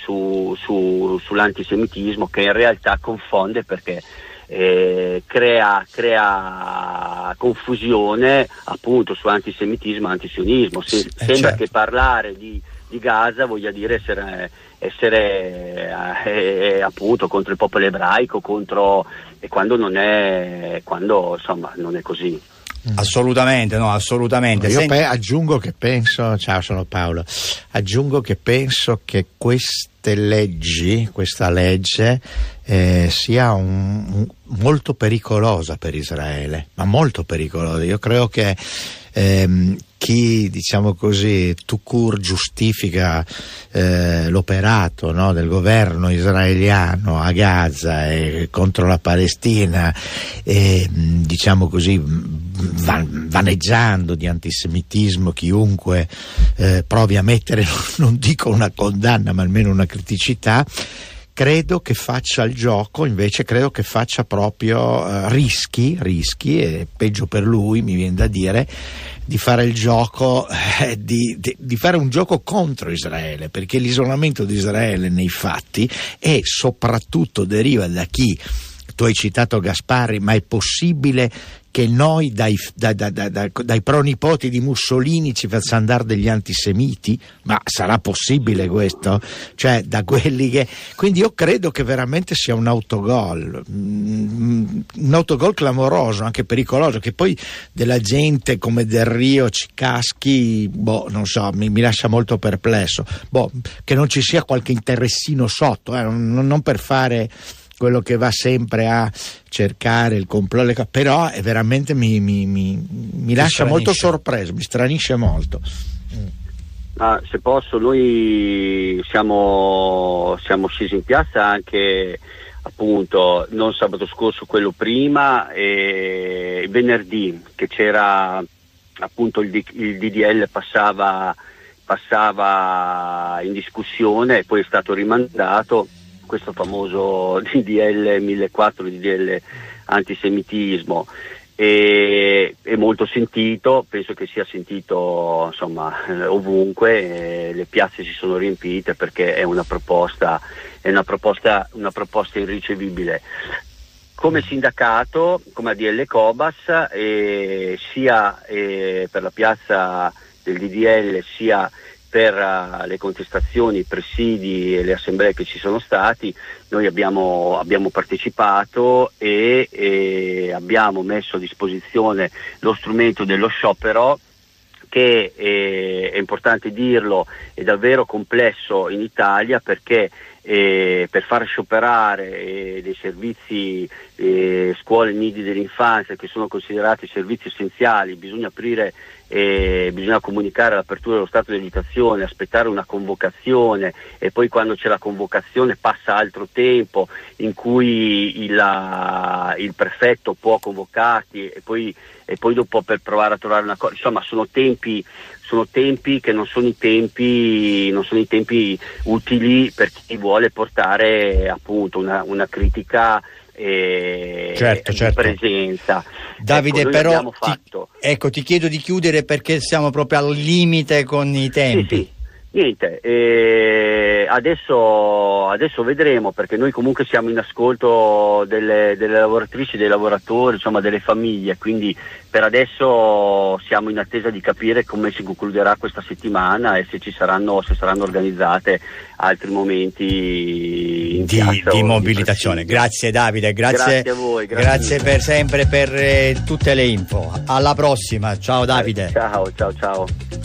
sull'antisemitismo, che in realtà confonde, perché crea confusione appunto su antisemitismo e antisionismo. Sembra certo. che parlare di Gaza voglia dire essere appunto contro il popolo ebraico, e quando insomma non è così. Assolutamente, no, assolutamente. Io aggiungo che penso, ciao, sono Paolo, aggiungo che penso che questa legge sia molto pericolosa per Israele, ma molto pericolosa. Io credo che chi, diciamo così, tout court giustifica l'operato, no, del governo israeliano a Gaza e contro la Palestina, diciamo così, vaneggiando di antisemitismo chiunque provi a mettere, non dico una condanna, ma almeno una criticità, credo che faccia il gioco, invece credo che faccia proprio rischi, e peggio per lui, mi viene da dire, di fare il gioco, di fare un gioco contro Israele, perché l'isolamento di Israele nei fatti e soprattutto deriva da chi, tu hai citato Gasparri, ma è possibile che noi dai pronipoti di Mussolini ci faccia andare degli antisemiti? Ma sarà possibile questo? Cioè, da quelli che... Quindi io credo che veramente sia un autogol clamoroso, anche pericoloso, che poi della gente come Del Rio ci caschi, non so, mi lascia molto perplesso. Che non ci sia qualche interessino sotto, non per fare quello che va sempre a cercare il complotto, però è veramente mi lascia molto sorpreso, mi stranisce molto. Se posso, noi siamo scesi in piazza anche appunto non sabato scorso, quello prima, e venerdì, che c'era appunto il DDL passava in discussione e poi è stato rimandato questo famoso DDL 1004, DDL antisemitismo, è molto sentito, penso che sia sentito insomma ovunque, le piazze si sono riempite perché è una proposta irricevibile. Come sindacato, come ADL Cobas, sia per la piazza del DDL sia per le contestazioni, i presidi e le assemblee che ci sono stati, noi abbiamo partecipato e abbiamo messo a disposizione lo strumento dello sciopero, che è importante dirlo, è davvero complesso in Italia, perché per far scioperare dei servizi, scuole e nidi dell'infanzia, che sono considerati servizi essenziali, bisogna comunicare l'apertura dello stato di agitazione, aspettare una convocazione, e poi quando c'è la convocazione passa altro tempo in cui il prefetto può convocarti e poi dopo per provare a trovare una cosa, insomma sono tempi che non sono i tempi utili per chi vuole portare appunto una critica certo. di presenza. Davide, però ti chiedo di chiudere, perché siamo proprio al limite con i tempi. Sì. Niente, adesso vedremo, perché noi comunque siamo in ascolto delle lavoratrici, dei lavoratori, insomma delle famiglie, quindi per adesso siamo in attesa di capire come si concluderà questa settimana e se saranno organizzate altri momenti in piazza di mobilitazione. Grazie Davide, grazie a voi, grazie per sempre per tutte le info. Alla prossima, ciao Davide. Ciao.